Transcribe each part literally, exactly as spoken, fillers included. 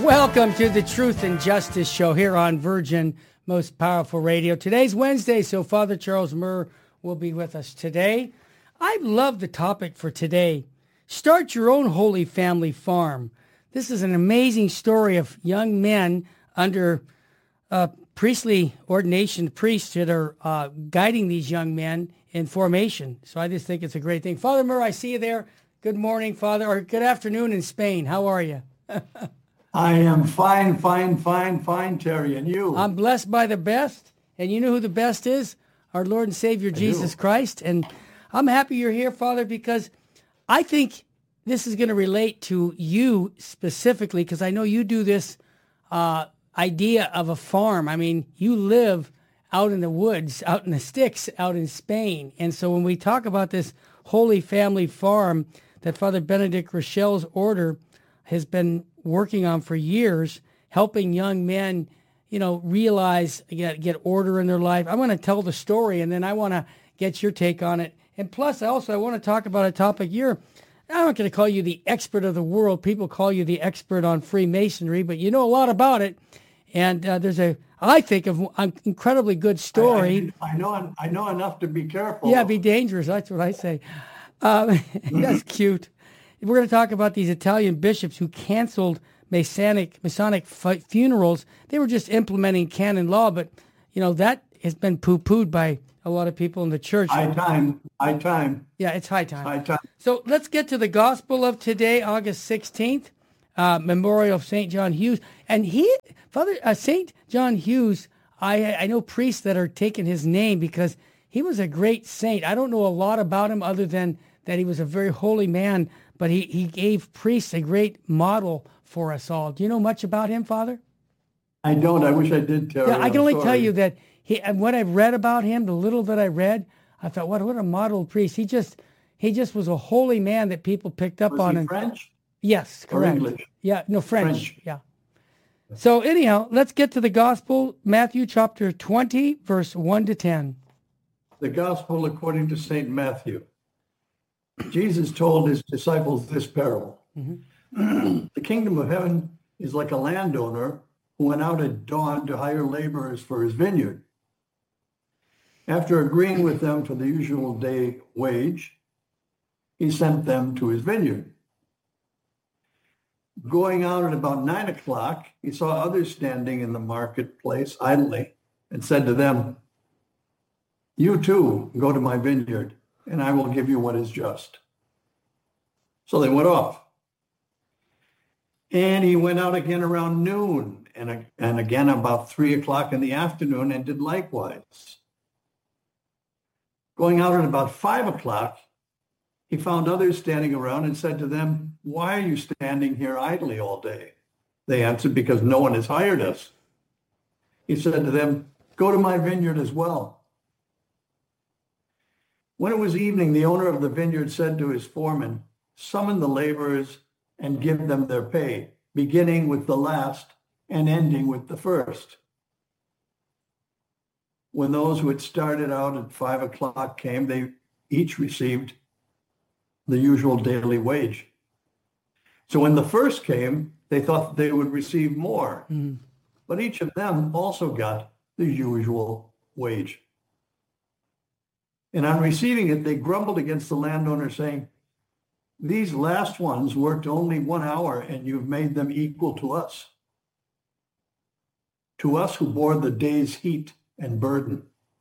Welcome to the Truth and Justice Show here on Virgin Most Powerful Radio. Today's Wednesday, so Father Charles Murr will be with us today. I love the topic for today. Start your own Holy Family Farm. This is an amazing story of young men under uh, priestly ordination priests that are uh, guiding these young men in formation. So I just think it's a great thing. Father Murr, I see you there. Good morning, Father, or good afternoon in Spain. How are you? I am fine, fine, fine, fine, Terry. And you? I'm blessed by the best. And you know who the best is? Our Lord and Savior, I Jesus do. Christ. And I'm happy you're here, Father, because I think this is going to relate to you specifically, because I know you do this uh, idea of a farm. I mean, you live out in the woods, out in the sticks, out in Spain. And so when we talk about this Holy Family Farm that Father Benedict Rochelle's order has been working on for years, helping young men, you know, realize, get, get order in their life. I want to tell the story, and then I want to get your take on it. And plus, also, I want to talk about a topic you're, I'm not going to call you the expert of the world. People call you the expert on Freemasonry, but you know a lot about it. And uh, there's a, I think, of an incredibly good story. I, I, I know I know enough to be careful. Yeah, be dangerous. That's what I say. Um, that's cute. We're going to talk about these Italian bishops who canceled Masonic Masonic fu- funerals. They were just implementing canon law, but you know that has been poo-pooed by a lot of people in the church. High time, high time. Yeah, it's high time. High time. So let's get to the gospel of today, August sixteenth, uh, memorial of Saint John Hughes. And he, Father uh, Saint John Hughes, I I know priests that are taking his name because he was a great saint. I don't know a lot about him other than that he was a very holy man. But he, he gave priests a great model for us all. Do you know much about him, Father? I don't. I wish I did, Terry. Yeah, I can I'm only sorry. tell you that he, and what I've read about him, the little that I read, I thought, what what a model priest. He just he just was a holy man that people picked up Was on. he And, French? yes, Or correct. English? Yeah, no, French. French. Yeah. So anyhow, let's get to the gospel, Matthew chapter twenty, verse one to ten. The gospel according to Saint Matthew. Jesus told his disciples this parable. Mm-hmm. The kingdom of heaven is like a landowner who went out at dawn to hire laborers for his vineyard. After agreeing with them for the usual day wage, he sent them to his vineyard. Going out at about nine o'clock, he saw others standing in the marketplace idly and said to them, "You too go to my vineyard, and I will give you what is just." So they went off. And he went out again around noon and, and again about three o'clock in the afternoon and did likewise. Going out at about five o'clock, he found others standing around and said to them, "Why are you standing here idly all day?" They answered, "Because no one has hired us." He said to them, "Go to my vineyard as well." When it was evening, the owner of the vineyard said to his foreman, "Summon the laborers and give them their pay, beginning with the last and ending with the first." When those who had started out at five o'clock came, they each received the usual daily wage. So when the first came, they thought they would receive more, mm. but each of them also got the usual wage. And on receiving it, they grumbled against the landowner, saying, "These last ones worked only one hour, and you've made them equal to us, to us who bore the day's heat and burden."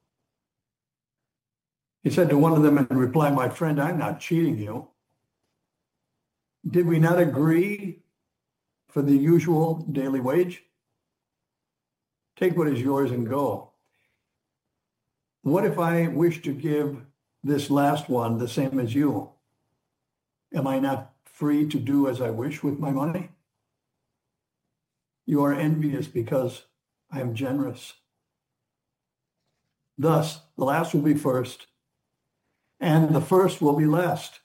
He said to one of them in reply, "My friend, I'm not cheating you. Did we not agree for the usual daily wage? Take what is yours and go. What if I wish to give this last one the same as you? Am I not free to do as I wish with my money? You are envious because I am generous. Thus, the last will be first, and the first will be last."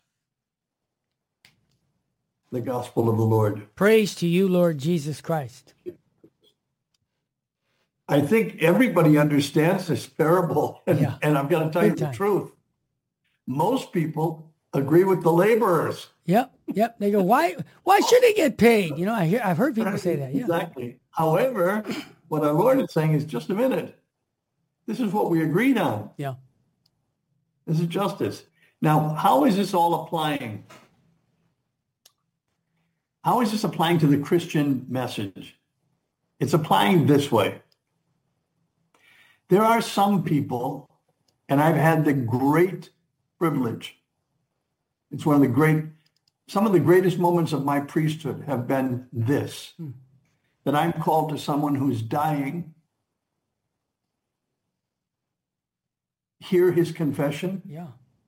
The gospel of the Lord. Praise to you, Lord Jesus Christ. I think everybody understands this parable, and, yeah. and I'm going to tell Big you the time. truth. Most people agree with the laborers. Yep. Yep. They go, why why should he get paid? You know, I hear I've heard people say that. Yeah. Exactly. However, what our Lord is saying is just a minute. This is what we agreed on. Yeah. This is justice. Now, how is this all applying? How is this applying to the Christian message? It's applying this way. There are some people, and I've had the great privilege. It's one of the great, some of the greatest moments of my priesthood have been this, hmm. that I'm called to someone who's dying, hear his confession, yeah,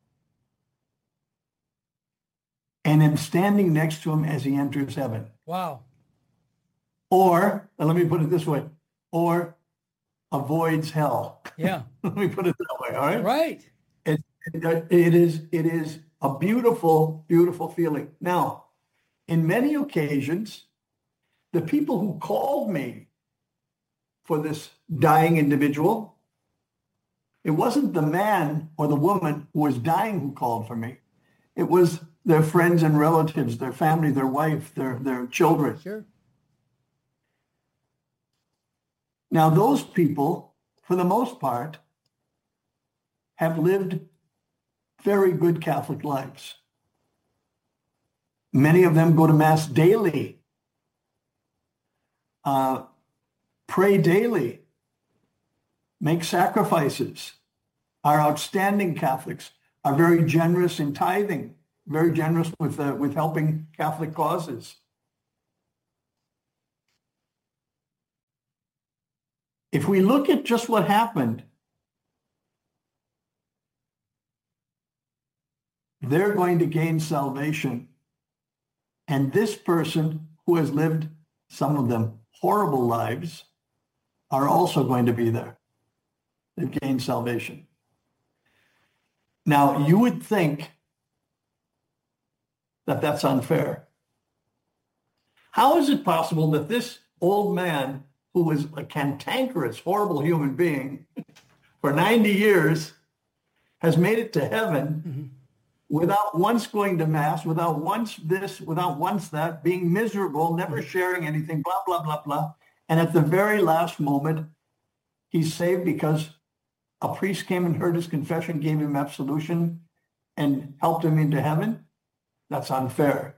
and am standing next to him as he enters heaven. Wow. Or, and let me put it this way, or avoids hell. Yeah. Let me put it that way, all right? Right. It, it, it is, it is a beautiful, beautiful feeling. Now, in many occasions, the people who called me for this dying individual, it wasn't the man or the woman who was dying who called for me. It was their friends and relatives, their family, their wife, their, their children. Sure. Now, those people, for the most part, have lived very good Catholic lives. Many of them go to Mass daily, uh, pray daily, make sacrifices, are outstanding Catholics, are very generous in tithing, very generous with, uh, with helping Catholic causes. If we look at just what happened, they're going to gain salvation. And this person who has lived, some of them, horrible lives, are also going to be there. They've gained salvation. Now, you would think that that's unfair. How is it possible that this old man, who was a cantankerous, horrible human being for ninety years, has made it to heaven mm-hmm. without once going to Mass, without once this, without once that, being miserable, never mm-hmm. sharing anything, blah, blah, blah, blah. And at the very last moment, he's saved because a priest came and heard his confession, gave him absolution, and helped him into heaven? That's unfair.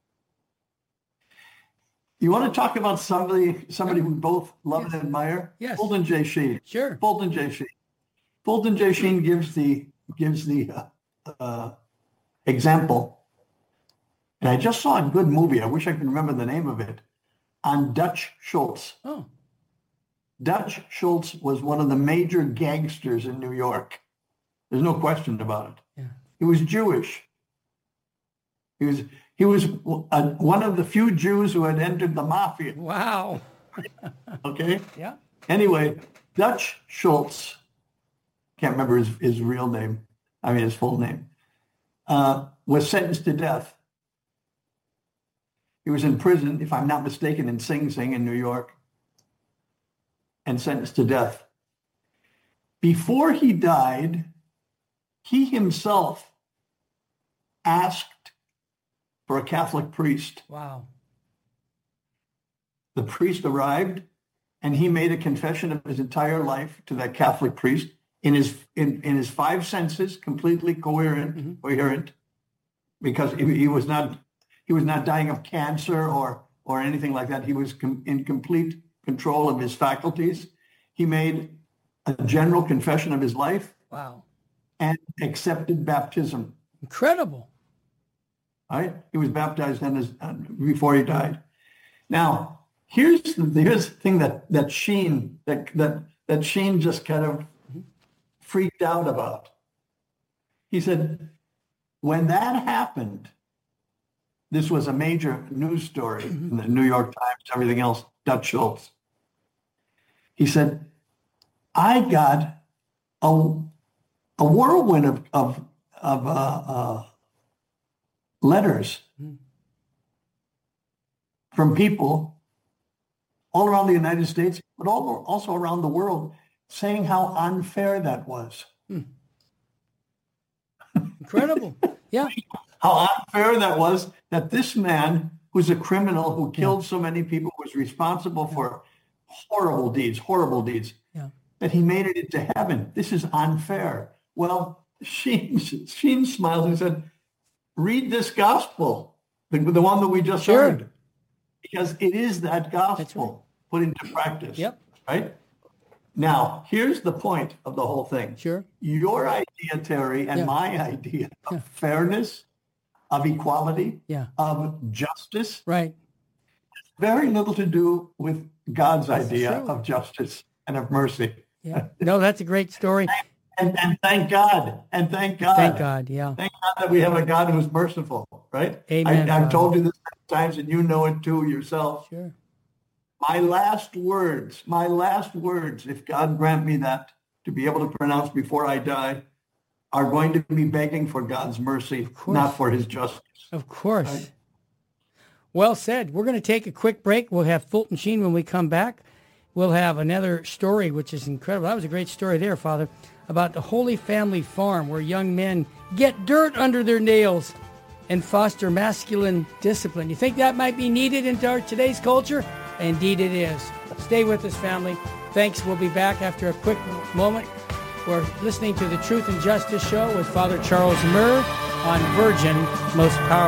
You want to talk about somebody somebody we both love yes. and admire? Yes. Fulton J. Sheen. Sure. Fulton J. Sheen. Fulton J. Sheen gives the gives the uh, uh, example, and I just saw a good movie. I wish I could remember the name of it, on Dutch Schultz. Oh. Dutch Schultz was one of the major gangsters in New York. There's no question about it. Yeah. He was Jewish. He was he was a, one of the few Jews who had entered the mafia. Wow. Okay? Yeah. Anyway, Dutch Schultz, can't remember his, his real name, I mean his full name, uh, was sentenced to death. He was in prison, if I'm not mistaken, in Sing Sing in New York, and sentenced to death. Before he died, he himself asked for a Catholic priest. Wow. The priest arrived, and he made a confession of his entire life to that Catholic priest in his in, in his five senses, completely coherent, mm-hmm. coherent, because he, he was not he was not dying of cancer or or anything like that. He was com- in complete control of his faculties. He made a general confession of his life. Wow. And accepted baptism. Incredible. Right? He was baptized in his, uh, before he died. Now, here's the, here's the thing that that Sheen that that that Sheen just kind of freaked out about. He said, when that happened, this was a major news story in the New York Times, everything else, Dutch Schultz. He said, I got a, a whirlwind of, of, of uh, uh, letters from people all around the United States, but all, also around the world, saying how unfair that was. Hmm. Incredible. Yeah. how unfair that was that this man who's a criminal who killed yeah. so many people, was responsible yeah. for horrible deeds, horrible deeds, yeah. that he made it into heaven. This is unfair. Well, Sheen, Sheen smiled and said, read this gospel, the, the one that we just sure. heard, because it is that gospel right. put into practice, yep. right? Now, here's the point of the whole thing. Sure. Your idea, Terry, and yeah. my idea of yeah. fairness, of equality, yeah. of justice, right, very little to do with God's that's idea true. Of justice and of mercy. Yeah. No, that's a great story. And, and thank God. And thank God. Thank God, yeah. Thank God that we have a God who's merciful, right? Amen. I, I've told you this many times, and you know it too yourself. Sure. My last words, my last words, if God grant me that to be able to pronounce before I die, are going to be begging for God's mercy, not for his justice. Of course. Right? Well said. We're going to take a quick break. We'll have Fulton Sheen when we come back. We'll have another story, which is incredible. That was a great story there, Father, about the Holy Family Farm, where young men get dirt under their nails and foster masculine discipline. You think that might be needed in our today's culture? Indeed it is. Stay with us, family. Thanks. We'll be back after a quick moment. We're listening to the Truth and Justice Show with Father Charles Murr on Virgin Most Powerful.